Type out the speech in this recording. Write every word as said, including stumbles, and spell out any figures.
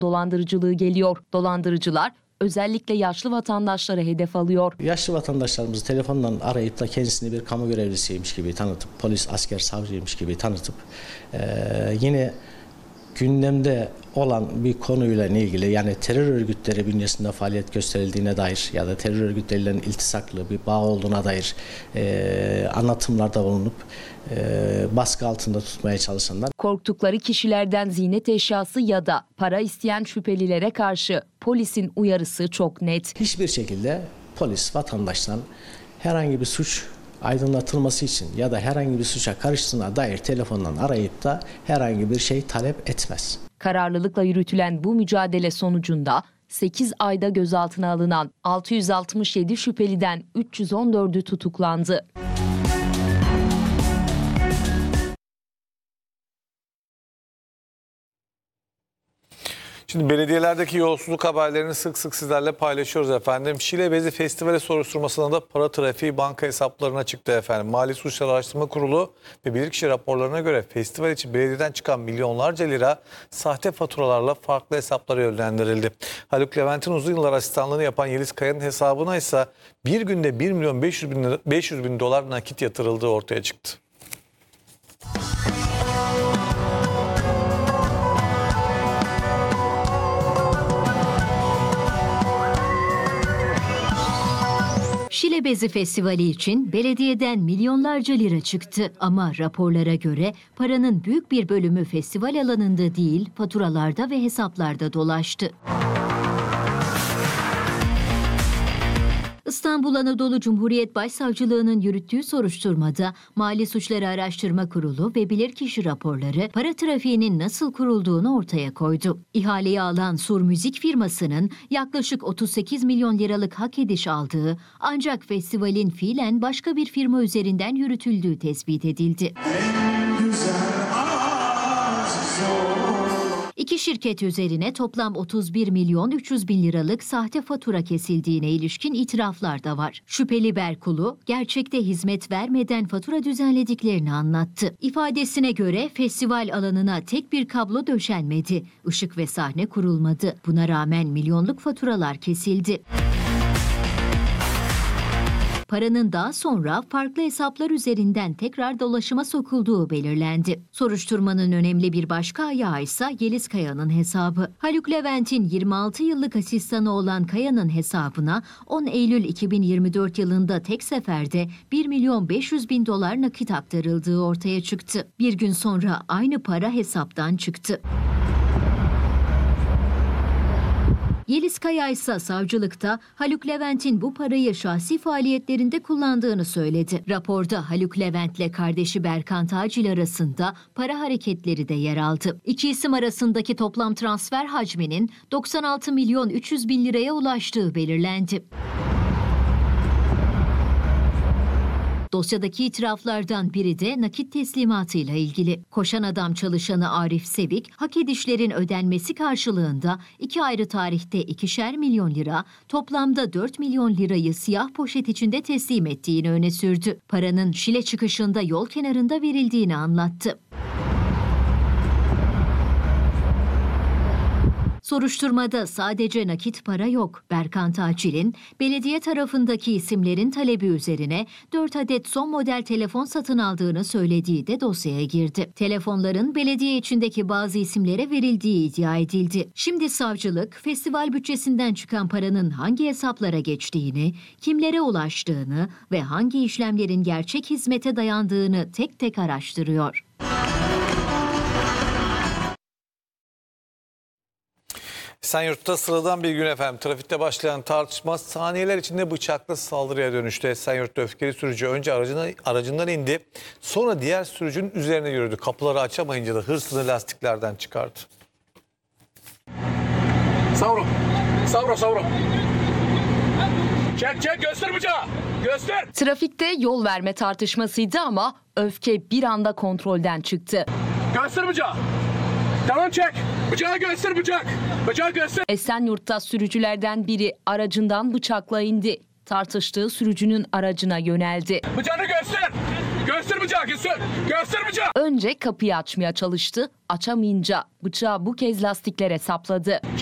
dolandırıcılığı geliyor. Dolandırıcılar özellikle yaşlı vatandaşları hedef alıyor. Yaşlı vatandaşlarımızı telefondan arayıp da kendisini bir kamu görevlisiymiş gibi tanıtıp, polis, asker, savcıymış gibi tanıtıp e, yine gündemde olan bir konuyla ilgili, yani terör örgütleri bünyesinde faaliyet gösterildiğine dair ya da terör örgütleriyle iltisaklı bir bağ olduğuna dair e, anlatımlarda bulunup e, baskı altında tutmaya çalışanlar. Korktukları kişilerden ziynet eşyası ya da para isteyen şüphelilere karşı polisin uyarısı çok net. Hiçbir şekilde polis vatandaştan herhangi bir suç aydınlatılması için ya da herhangi bir suça karıştığına dair telefondan arayıp da herhangi bir şey talep etmez. Kararlılıkla yürütülen bu mücadele sonucunda sekiz ayda gözaltına alınan altı yüz altmış yedi şüpheliden üç yüz on dördü tutuklandı. Şimdi belediyelerdeki yolsuzluk haberlerini sık sık sizlerle paylaşıyoruz efendim. Şile Bezi Festivali soruşturmasında da para trafiği banka hesaplarına çıktı efendim. Mali Suçlar Araştırma Kurulu ve bilirkişi raporlarına göre festival için belediyeden çıkan milyonlarca lira sahte faturalarla farklı hesaplara yönlendirildi. Haluk Levent'in uzun yıllar asistanlığını yapan Yeliz Kaya'nın hesabına ise bir günde bir milyon beş yüz bin, beş yüz bin dolar nakit yatırıldığı ortaya çıktı. Şile Bezi Festivali için belediyeden milyonlarca lira çıktı ama raporlara göre paranın büyük bir bölümü festival alanında değil, faturalarda ve hesaplarda dolaştı. İstanbul Anadolu Cumhuriyet Başsavcılığı'nın yürüttüğü soruşturmada Mali Suçları Araştırma Kurulu ve bilirkişi raporları para trafiğinin nasıl kurulduğunu ortaya koydu. İhaleyi alan Sur Müzik firmasının yaklaşık otuz sekiz milyon liralık hak ediş aldığı ancak festivalin fiilen başka bir firma üzerinden yürütüldüğü tespit edildi. İki şirket üzerine toplam otuz bir milyon üç yüz bin liralık sahte fatura kesildiğine ilişkin itiraflar da var. Şüpheli Berkulu, gerçekte hizmet vermeden fatura düzenlediklerini anlattı. İfadesine göre festival alanına tek bir kablo döşenmedi, ışık ve sahne kurulmadı. Buna rağmen milyonluk faturalar kesildi. Paranın daha sonra farklı hesaplar üzerinden tekrar dolaşıma sokulduğu belirlendi. Soruşturmanın önemli bir başka ayağı ise Yeliz Kaya'nın hesabı. Haluk Levent'in yirmi altı yıllık asistanı olan Kaya'nın hesabına on Eylül iki bin yirmi dört yılında tek seferde bir milyon beş yüz bin dolar nakit aktarıldığı ortaya çıktı. Bir gün sonra aynı para hesaptan çıktı. Yeliz Kaya ise savcılıkta Haluk Levent'in bu parayı şahsi faaliyetlerinde kullandığını söyledi. Raporda Haluk Levent'le kardeşi Berkan Tacil arasında para hareketleri de yer aldı. İki isim arasındaki toplam transfer hacminin doksan altı milyon üç yüz bin liraya ulaştığı belirlendi. Dosyadaki itiraflardan biri de nakit teslimatıyla ilgili. Koşan Adam çalışanı Arif Sevik, hak edişlerin ödenmesi karşılığında iki ayrı tarihte ikişer milyon lira, toplamda dört milyon lirayı siyah poşet içinde teslim ettiğini öne sürdü. Paranın Şile çıkışında yol kenarında verildiğini anlattı. Soruşturmada sadece nakit para yok. Berkan Tacil'in belediye tarafındaki isimlerin talebi üzerine dört adet son model telefon satın aldığını söylediği de dosyaya girdi. Telefonların belediye içindeki bazı isimlere verildiği iddia edildi. Şimdi savcılık festival bütçesinden çıkan paranın hangi hesaplara geçtiğini, kimlere ulaştığını ve hangi işlemlerin gerçek hizmete dayandığını tek tek araştırıyor. Esenyurt'ta sıradan bir gün efendim. Trafikte başlayan tartışma saniyeler içinde bıçaklı saldırıya dönüştü. Esenyurt'ta öfkeli sürücü önce aracına, aracından indi. Sonra diğer sürücünün üzerine yürüdü. Kapıları açamayınca da hırsını lastiklerden çıkardı. Savro. Savro savro. Çek çek göster bıçağı. Göster. Trafikte yol verme tartışmasıydı ama öfke bir anda kontrolden çıktı. Göster bıçağı. Tamam çek. Bıçağı göster bıçak. Bıçağı göster. Esenyurt'ta sürücülerden biri aracından bıçakla indi. Tartıştığı sürücünün aracına yöneldi. Bıçağını göster. Göster. Göster bıçağı, göster. Göster bıçağı. Önce kapıyı açmaya çalıştı, açamayınca bıçağı bu kez lastiklere sapladı.